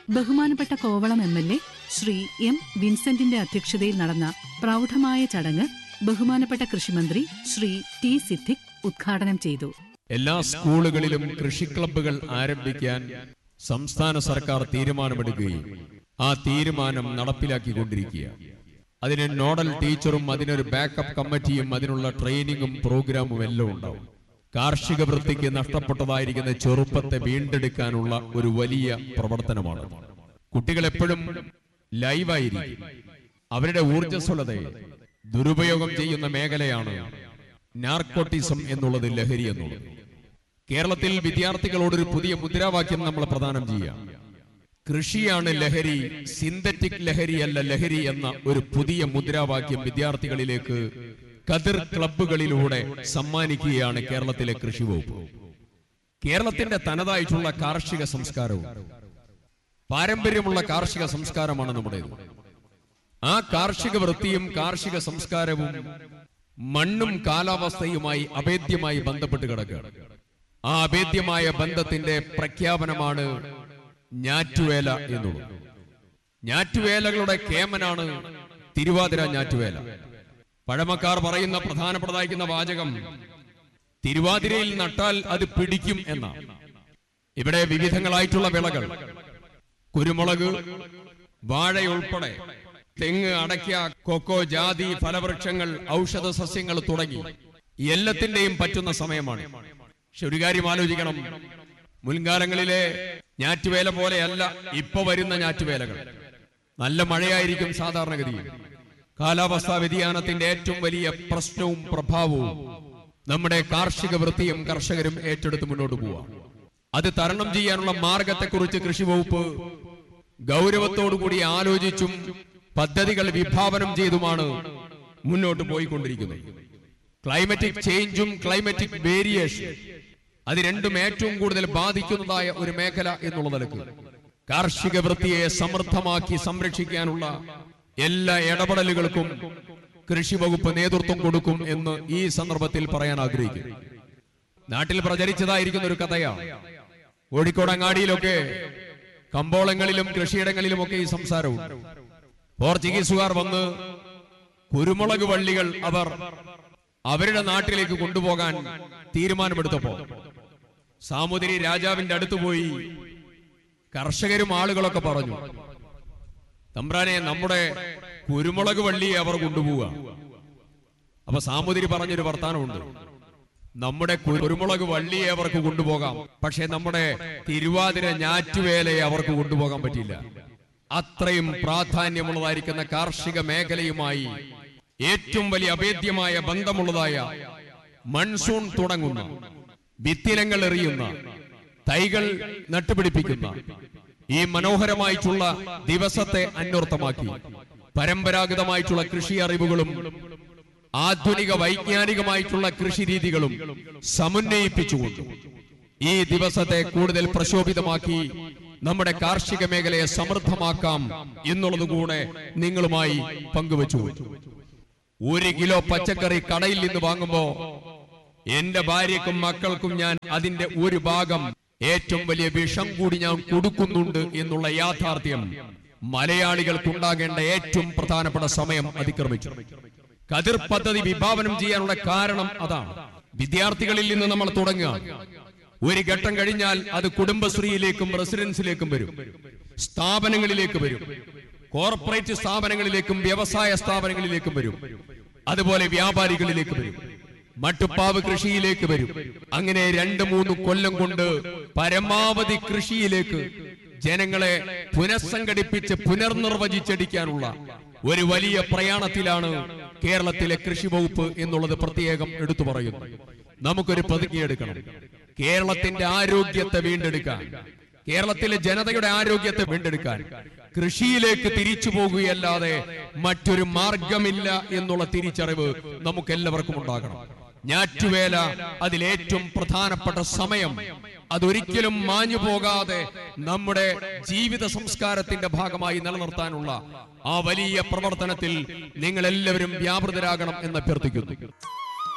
ബഹുമാനപ്പെട്ട Kovalam MLA Shri M. വിൻസെന്റിന്റെ അധ്യക്ഷതയിൽ നടന്ന പ്രൗഢമായ ചടങ്ങ് ബഹുമാനപ്പെട്ട കൃഷിമന്ത്രി ശ്രീ T. സിദ്ദിഖ് ഉദ്ഘാടനം ചെയ്തു. എല്ലാ സ്കൂളുകളിലും കൃഷി ക്ലബ്ബുകൾ ആരംഭിക്കാൻ സംസ്ഥാന സർക്കാർ തീരുമാനമെടുക്കുകയും ആ തീരുമാനം നടപ്പിലാക്കിക്കൊണ്ടിരിക്കുക. അതിന് നോഡൽ ടീച്ചറും അതിനൊരു ബാക്കപ്പ് കമ്മിറ്റിയും അതിനുള്ള ട്രെയിനിങ്ങും പ്രോഗ്രാമും എല്ലാം ഉണ്ടാവും. കാർഷിക വൃത്തിക്ക് നഷ്ടപ്പെട്ടതായിരിക്കുന്ന ചെറുപ്പത്തെ വീണ്ടെടുക്കാനുള്ള ഒരു വലിയ പ്രവർത്തനമാണ്. കുട്ടികൾ എപ്പോഴും ലൈവായിരിക്കും. അവരുടെ ഊർജ്ജസ്വലതയെ ദുരുപയോഗം ചെയ്യുന്ന മേഖലയാണ് നാർക്കോട്ടിസം എന്നുള്ളത്, ലഹരി എന്നുള്ളത്. കേരളത്തിൽ വിദ്യാർത്ഥികളോടൊരു പുതിയ മുദ്രാവാക്യം നമ്മൾ പ്രദാനം ചെയ്യാം. കൃഷിയാണ് ലഹരി, സിന്തറ്റിക് ലഹരിയല്ല ലഹരി എന്ന ഒരു പുതിയ മുദ്രാവാക്യം വിദ്യാർത്ഥികളിലേക്ക് കതിർ ക്ലബ്ബുകളിലൂടെ സമ്മാനിക്കുകയാണ് കേരളത്തിലെ കൃഷി വകുപ്പ്. കേരളത്തിന്റെ തനതായിട്ടുള്ള കാർഷിക സംസ്കാരവും പാരമ്പര്യമുള്ള കാർഷിക സംസ്കാരമാണ് നമ്മുടേത്. ആ കാർഷിക വൃത്തിയും കാർഷിക സംസ്കാരവും മണ്ണും കാലാവസ്ഥയുമായി അഭേദ്യമായി ബന്ധപ്പെട്ട് കിടക്കുകയാണ്. ആ അഭേദ്യമായ ബന്ധത്തിന്റെ പ്രഖ്യാപനമാണ് ഞാറ്റുവേല എന്നുള്ളത്. ഞാറ്റുവേലകളുടെ കേമനാണ് തിരുവാതിര ഞാറ്റുവേല. പഴമക്കാർ പറയുന്ന പ്രധാനപ്പെട്ടതായിരിക്കുന്ന വാചകം തിരുവാതിരയിൽ നട്ടാൽ അത് പിടിക്കും എന്നാണ്. ഇവിടെ വിവിധങ്ങളായിട്ടുള്ള വിളകൾ, കുരുമുളക്, വാഴയുൾപ്പെടെ തെങ്ങ്, അടയ്ക്ക, കൊക്കോ, ജാതി, ഫലവൃക്ഷങ്ങൾ, ഔഷധ സസ്യങ്ങൾ തുടങ്ങി എല്ലാത്തിന്റെയും പറ്റുന്ന സമയമാണ്. പക്ഷെ ഒരു കാര്യം ആലോചിക്കണം, മുൻകാലങ്ങളിലെ ഞാറ്റുവേല പോലെയല്ല ഇപ്പൊ വരുന്ന ഞാറ്റുവേലകൾ. നല്ല മഴയായിരിക്കും സാധാരണഗതിയിൽ. കാലാവസ്ഥാ വ്യതിയാനത്തിന്റെ ഏറ്റവും വലിയ പ്രശ്നവും പ്രഭാവവും നമ്മുടെ കാർഷിക വൃത്തിയും കർഷകരും ഏറ്റെടുത്ത് മുന്നോട്ട് പോവാം. അത് തരണം ചെയ്യാനുള്ള മാർഗത്തെക്കുറിച്ച് കൃഷി വകുപ്പ് ഗൗരവത്തോടുകൂടി ആലോചിച്ചും പദ്ധതികൾ വിഭാവനം ചെയ്തുമാണ് മുന്നോട്ട് പോയിക്കൊണ്ടിരിക്കുന്നത്. ക്ലൈമറ്റിക് ചേഞ്ചും ക്ലൈമറ്റിക് വേരിയേഷൻ, അത് രണ്ടും ഏറ്റവും കൂടുതൽ ബാധിക്കുന്നതായ ഒരു മേഖല എന്നുള്ള നിലക്ക് കാർഷിക വൃത്തിയെ സമൃദ്ധമാക്കി സംരക്ഷിക്കാനുള്ള എല്ലാ ഇടപെടലുകൾക്കും കൃഷി വകുപ്പ് നേതൃത്വം കൊടുക്കും എന്ന് ഈ സന്ദർഭത്തിൽ പറയാൻ ആഗ്രഹിക്കുന്നു. നാട്ടിൽ പ്രചരിച്ചതായിരിക്കുന്ന ഒരു കഥയാണ്. കോഴിക്കോട് അങ്ങാടിയിലൊക്കെ കമ്പോളങ്ങളിലും കൃഷിയിടങ്ങളിലുമൊക്കെ ഈ സംസാരവും. പോർച്ചുഗീസുകാർ വന്ന് കുരുമുളക് വള്ളികൾ അവരുടെ നാട്ടിലേക്ക് കൊണ്ടുപോകാൻ തീരുമാനമെടുത്തപ്പോ സാമൂതിരി രാജാവിന്റെ അടുത്ത് പോയി കർഷകരും ആളുകളൊക്കെ പറഞ്ഞു, തമ്പ്രാനെ, നമ്മുടെ കുരുമുളക് വള്ളിയെ അവർ കൊണ്ടുപോവുക. അപ്പൊ സാമൂതിരി പറഞ്ഞൊരു വർത്താനമുണ്ട്, നമ്മുടെ കുരുമുളക് വള്ളിയെ അവർക്ക് കൊണ്ടുപോകാം, പക്ഷെ നമ്മുടെ തിരുവാതിര ഞാറ്റുവേലയെ അവർക്ക് കൊണ്ടുപോകാൻ പറ്റില്ല. അത്രയും പ്രാധാന്യമുള്ളതായിരിക്കുന്ന കാർഷിക മേഖലയുമായി ഏറ്റവും വലിയ അഭേദ്യമായ ബന്ധമുള്ളതായ മൺസൂൺ തുടങ്ങുന്ന, വിത്തിനങ്ങൾ എറിയുന്ന, തൈകൾ നട്ടുപിടിപ്പിക്കുന്ന ഈ മനോഹരമായിട്ടുള്ള ദിവസത്തെ അന്വർത്ഥമാക്കി പരമ്പരാഗതമായിട്ടുള്ള കൃഷി അറിവുകളും ആധുനിക വൈജ്ഞാനികമായിട്ടുള്ള കൃഷി രീതികളും സമന്വയിപ്പിച്ചുകൊണ്ട് ഈ ദിവസത്തെ കൂടുതൽ പ്രശോഭിതമാക്കി നമ്മുടെ കാർഷിക മേഖലയെ സമൃദ്ധമാക്കാം എന്നുള്ളത് കൂടെ നിങ്ങളുമായി പങ്കുവച്ചു. 1 കിലോ പച്ചക്കറി കടയിൽ നിന്ന് വാങ്ങുമ്പോ എന്റെ ഭാര്യക്കും മക്കൾക്കും ഞാൻ അതിന്റെ ഒരു ഭാഗം ഏറ്റവും വലിയ വിഷം കൂടി ഞാൻ കൊടുക്കുന്നുണ്ട് എന്നുള്ള യാഥാർത്ഥ്യം മലയാളികൾക്കുണ്ടാകേണ്ട ഏറ്റവും പ്രധാനപ്പെട്ട സമയം അതിക്രമിച്ചു. കതിർ പദ്ധതി വിഭാവനം ചെയ്യാനുള്ള കാരണം അതാണ്. വിദ്യാർത്ഥികളിൽ നിന്ന് നമ്മൾ തുടങ്ങുക. ഒരു ഘട്ടം കഴിഞ്ഞാൽ അത് കുടുംബശ്രീയിലേക്കും റെസിഡൻസിലേക്കും വരും, സ്ഥാപനങ്ങളിലേക്ക് വരും, കോർപ്പറേറ്റ് സ്ഥാപനങ്ങളിലേക്കും വ്യവസായ സ്ഥാപനങ്ങളിലേക്കും വരും, അതുപോലെ വ്യാപാരികളിലേക്ക് വരും, മട്ടുപ്പാവ് കൃഷിയിലേക്ക് വരും. അങ്ങനെ 2-3 കൊല്ലം കൊണ്ട് പരമാവധി കൃഷിയിലേക്ക് ജനങ്ങളെ പുനഃസംഘടിപ്പിച്ച് പുനർനിർവചിച്ചടിക്കാനുള്ള ഒരു വലിയ പ്രയാണത്തിലാണ് കേരളത്തിലെ കൃഷി വകുപ്പ് എന്നുള്ളത് പ്രത്യേകം എടുത്തു പറയുന്നു. നമുക്കൊരു പ്രതിജ്ഞയെടുക്കണം. കേരളത്തിന്റെ ആരോഗ്യത്തെ വീണ്ടെടുക്കാൻ, കേരളത്തിലെ ജനതയുടെ ആരോഗ്യത്തെ വീണ്ടെടുക്കാൻ കൃഷിയിലേക്ക് തിരിച്ചു പോകുകയല്ലാതെ മറ്റൊരു മാർഗമില്ല എന്നുള്ള തിരിച്ചറിവ് നമുക്കെല്ലാവർക്കും ഉണ്ടാകണം. ഞാറ്റുവേല അതിലേറ്റവും പ്രധാനപ്പെട്ട സമയം. അതൊരിക്കലും മാഞ്ഞു പോകാതെ നമ്മുടെ ജീവിത സംസ്കാരത്തിന്റെ ഭാഗമായി നിലനിർത്താനുള്ള ആ വലിയ പ്രവർത്തനത്തിൽ നിങ്ങൾ എല്ലാവരും വ്യാപൃതരാകണം എന്ന് അഭ്യർത്ഥിക്കുന്നു.